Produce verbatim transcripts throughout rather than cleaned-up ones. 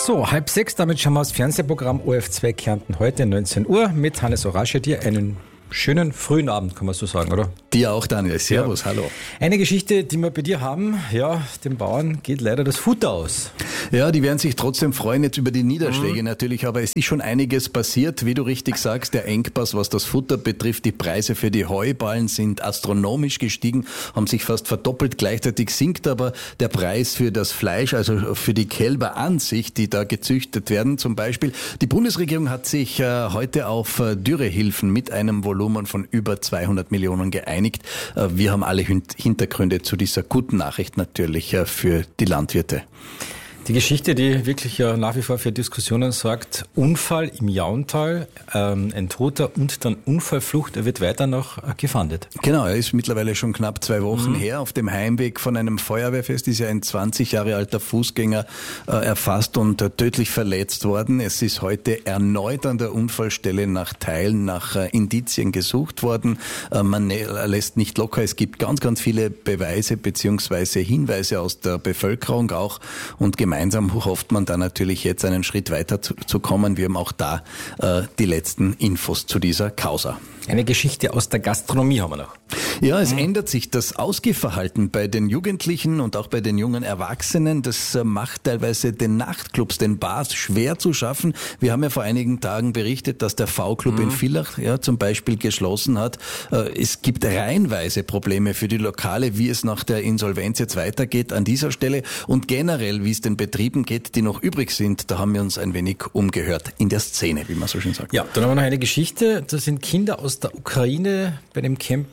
So, halb sechs, damit schauen wir das Fernsehprogramm O F zwei Kärnten heute neunzehn Uhr mit Hannes Orasche. Dir einen schönen frühen Abend, kann man so sagen, oder? Dir auch, Daniel. Servus, ja. Hallo. Eine Geschichte, die wir bei dir haben, ja, den Bauern geht leider das Futter aus. Ja, die werden sich trotzdem freuen jetzt über die Niederschläge mhm. natürlich, aber es ist schon einiges passiert. Wie du richtig sagst, der Engpass, was das Futter betrifft, die Preise für die Heuballen sind astronomisch gestiegen, haben sich fast verdoppelt. Gleichzeitig sinkt aber der Preis für das Fleisch, also für die Kälber an sich, die da gezüchtet werden zum Beispiel. Die Bundesregierung hat sich äh, heute auf äh, Dürrehilfen mit einem Volumen von über zweihundert Millionen geeinigt. Äh, wir haben alle Hintergründe zu dieser guten Nachricht natürlich äh, für die Landwirte. Die Geschichte, die wirklich ja nach wie vor für Diskussionen sorgt, Unfall im Jauntal, ähm, ein Toter und dann Unfallflucht, er wird weiter noch äh, gefahndet. Genau, er ist mittlerweile schon knapp zwei Wochen mhm. her. Auf dem Heimweg von einem Feuerwehrfest ist ja ein zwanzig Jahre alter Fußgänger äh, erfasst und äh, tödlich verletzt worden. Es ist heute erneut an der Unfallstelle nach Teilen, nach äh, Indizien gesucht worden. Äh, man lässt nicht locker. Es gibt ganz, ganz viele Beweise beziehungsweise Hinweise aus der Bevölkerung auch und gemeinsam Gemeinsam hofft man da natürlich jetzt einen Schritt weiter zu, zu kommen. Wir haben auch da äh, die letzten Infos zu dieser Causa. Eine Geschichte aus der Gastronomie haben wir noch. Ja, es mhm. ändert sich das Ausgehverhalten bei den Jugendlichen und auch bei den jungen Erwachsenen. Das äh, macht teilweise den Nachtclubs, den Bars schwer zu schaffen. Wir haben ja vor einigen Tagen berichtet, dass der V-Club mhm. in Villach ja, zum Beispiel geschlossen hat. Äh, es gibt reihenweise Probleme für die Lokale, wie es nach der Insolvenz jetzt weitergeht an dieser Stelle und generell, wie es den Betrieben geht, die noch übrig sind. Da haben wir uns ein wenig umgehört in der Szene, wie man so schön sagt. Ja, dann haben wir noch eine Geschichte. Das sind Kinder aus der Ukraine bei dem Camp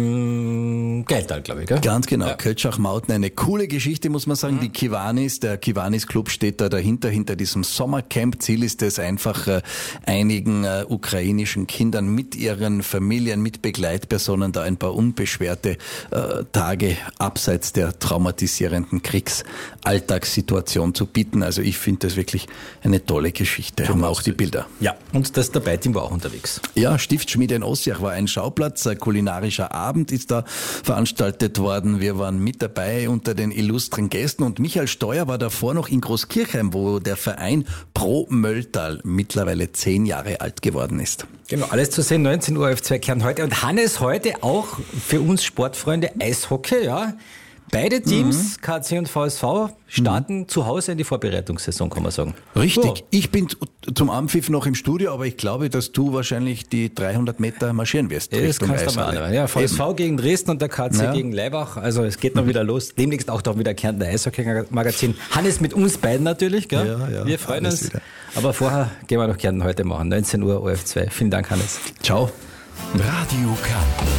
im Geiltal, glaube ich, gell? Ganz genau. Ja. Kölschach-Mauten, eine coole Geschichte, muss man sagen. Mhm. Die Kiwanis, der Kiwanis-Club steht da dahinter, hinter diesem Sommercamp. Ziel ist es einfach, äh, einigen äh, ukrainischen Kindern mit ihren Familien, mit Begleitpersonen da ein paar unbeschwerte äh, Tage abseits der traumatisierenden Kriegsalltagssituation zu bieten. Also ich finde das wirklich eine tolle Geschichte. Haben wir auch die Bilder. Ja, und das Dabei-Team war auch unterwegs. Ja, Stiftschmiede in Ossiach war ein Schauplatz. Ein kulinarischer Abend ist da veranstaltet worden. Wir waren mit dabei unter den illustren Gästen und Michael Steuer war davor noch in Großkirchheim, wo der Verein Pro Mölltal mittlerweile zehn Jahre alt geworden ist. Genau, alles zu sehen, neunzehn Uhr O F zwei Kärnten heute. Und Hannes, heute auch für uns Sportfreunde Eishockey, ja. Beide Teams, mhm. K C und V S V, starten mhm. zu Hause in die Vorbereitungssaison, kann man sagen. Richtig. So. Ich bin zum Anpfiff noch im Studio, aber ich glaube, dass du wahrscheinlich die dreihundert Meter marschieren wirst. Ja, das kannst du mal. Ja, V S V Eben. Gegen Dresden und der K C ja. gegen Leibach. Also es geht noch mhm. wieder los. Demnächst auch doch wieder Kärntner Eishockey-Magazin. Hannes mit uns beiden natürlich, gell? Ja, ja, wir freuen uns. Wieder. Aber vorher gehen wir noch Kärnten heute machen. neunzehn Uhr O F zwei. Vielen Dank, Hannes. Ciao. Radio Kärnten.